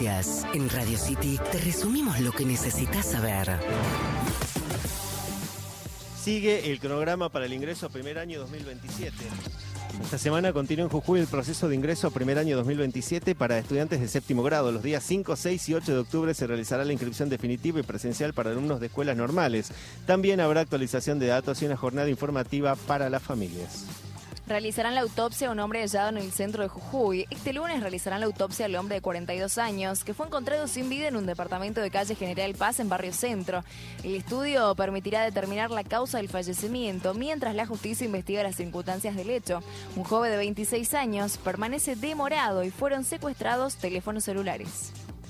noticias. En Radio City te resumimos lo que necesitas saber. Sigue el cronograma para el ingreso a primer año 2027. Esta semana continúa en Jujuy el proceso de ingreso a primer año 2027 para estudiantes de séptimo grado. Los días 5, 6 y 8 de octubre se realizará la inscripción definitiva y presencial para alumnos de escuelas normales. También habrá actualización de datos y una jornada informativa para las familias. Realizarán la autopsia a un hombre hallado en el centro de Jujuy. Este lunes realizarán la autopsia al hombre de 42 años que fue encontrado sin vida en un departamento de calle General Paz en Barrio Centro. El estudio permitirá determinar la causa del fallecimiento mientras la justicia investiga las circunstancias del hecho. Un joven de 26 años permanece demorado y fueron secuestrados teléfonos celulares.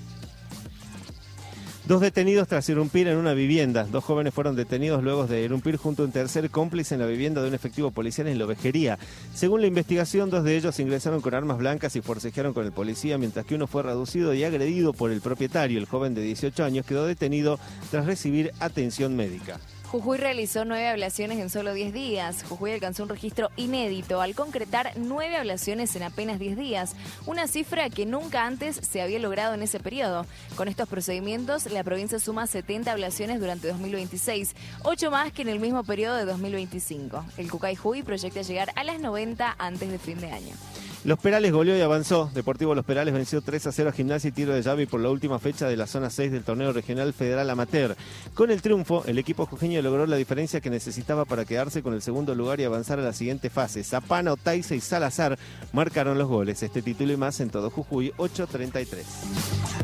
2 detenidos tras irrumpir en una vivienda. 2 jóvenes fueron detenidos luego de irrumpir junto a un tercer cómplice en la vivienda de un efectivo policial en Lobejería. Según la investigación, 2 de ellos ingresaron con armas blancas y forcejearon con el policía, mientras que uno fue reducido y agredido por el propietario. El joven de 18 años quedó detenido tras recibir atención médica. Jujuy realizó 9 ablaciones en solo 10 días. Jujuy alcanzó un registro inédito al concretar 9 ablaciones en apenas 10 días, una cifra que nunca antes se había logrado en ese periodo. Con estos procedimientos, la provincia suma 70 ablaciones durante 2026, 8 más que en el mismo periodo de 2025. El Cucay Jujuy proyecta llegar a las 90 antes de fin de año. Los Perales goleó y avanzó. Deportivo Los Perales venció 3-0 a Gimnasia y Tiro de Llave por la última fecha de la zona 6 del torneo regional federal amateur. Con el triunfo, el equipo jujeño logró la diferencia que necesitaba para quedarse con el segundo lugar y avanzar a la siguiente fase. Zapana, Otaiza y Salazar marcaron los goles. Este título y más en todo Jujuy, 8:33.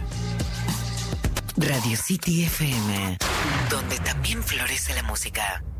Radio City FM, donde también florece la música.